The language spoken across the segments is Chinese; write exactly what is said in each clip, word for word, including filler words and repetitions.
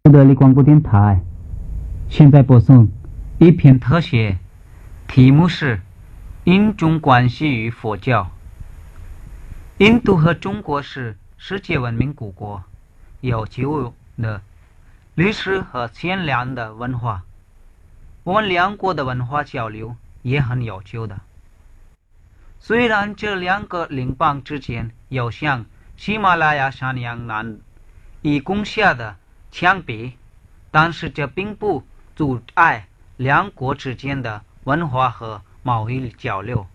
的立广播电台现在播送一篇特写，题目是印中关系与佛教。印度和中国是世界文明古国，有久的历史和鲜亮的文化，我们两国的文化交流也很有趣的。虽然这两个邻邦之间有像喜马拉雅山一样难以攻下的墙壁，但是这并不阻碍两国之间的文化和贸易交流。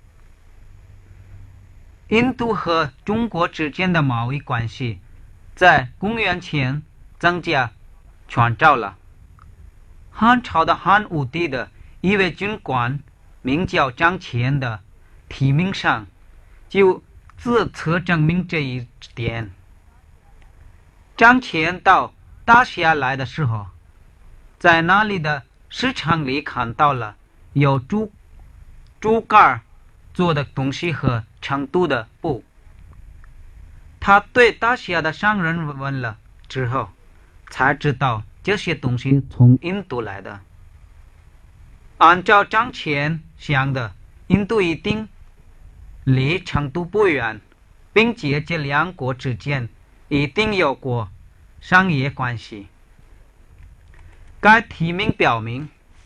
印度和中国之间的贸易关系在公元前增加创造了。汉朝的汉武帝的一位军官名叫张骞的题名上就自测证明这一点。张骞到大西亚来的时候，在那里的市场里看到了有竹竹竿做的东西和成都的布。他对大西亚的商人问了之后，才知道这些东西从印度来的。按照张骞想的，印度一定离成都不远，并且这两国之间一定有过商业关系。该题名表明，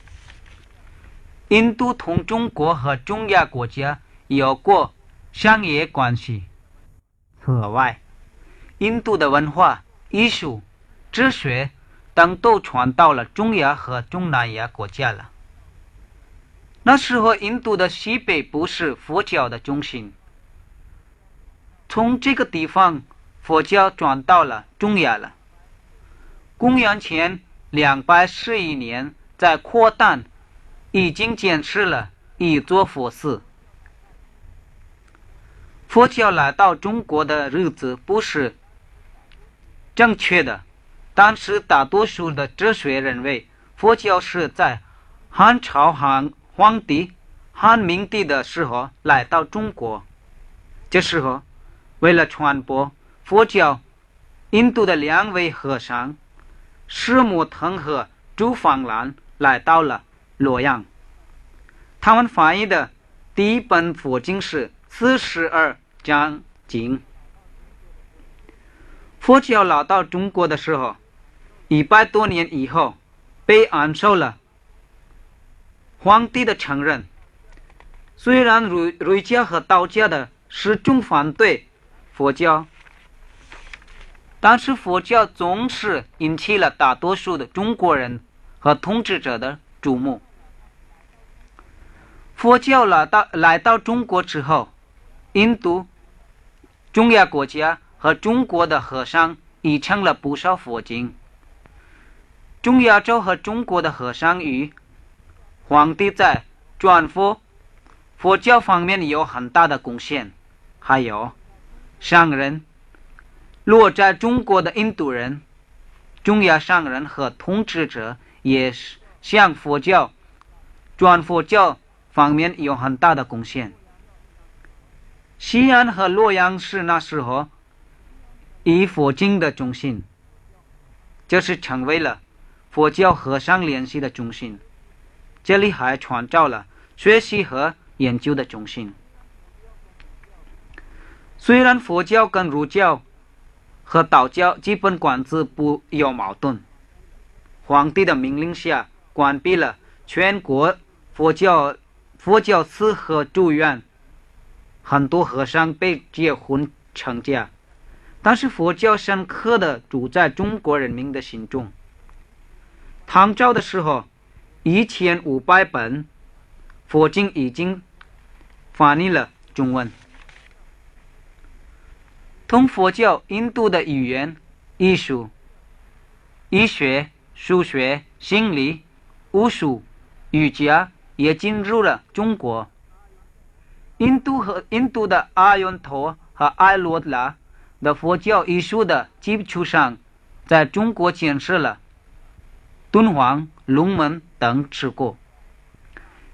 印度同中国和中亚国家有过商业关系。此外，印度的文化、艺术、哲学等都传到了中亚和中南亚国家了。那时候印度的西北部是佛教的中心，从这个地方佛教转到了中亚了。公元前两百十一年，在扩旦已经建设了一座佛寺。佛教来到中国的日子不是正确的，但是大多数的哲学认为佛教是在汉朝汉皇帝汉明帝的时候来到中国。这时候为了传播佛教，印度的两位和尚释木腾和朱芳兰来到了洛阳。他们翻译的第一本佛经是四十二章经。佛教来到中国的时候，一百多年以后被按受了皇帝的承认。虽然儒儒家和道家的始终反对佛教，但是佛教总是引起了大多数的中国人和统治者的注目。佛教来到来到中国之后，印度、中亚国家和中国的和尚译成了不少佛经。中亚洲和中国的和尚与皇帝在传佛佛教方面有很大的贡献。还有商人，落在中国的印度人、中亚商人和统治者也向佛教传佛教方面有很大的贡献。西安和洛阳是那时候以佛经的中心，这是成为了佛教和尚联系的中心。这里还创造了学习和研究的中心。虽然佛教跟儒教和道教基本管制不有矛盾，皇帝的命令下关闭了全国佛教佛教寺和住院，很多和尚被结婚成家，但是佛教深刻地住在中国人民的心中。唐朝的时候，一千五百本佛经已经翻译了中文。同佛教，印度的语言、艺术、医学、数学、心理、武术、瑜伽也进入了中国。印度和印度的阿尤陀和艾罗拉的佛教艺术的基础上，在中国建设了敦煌、龙门等治国。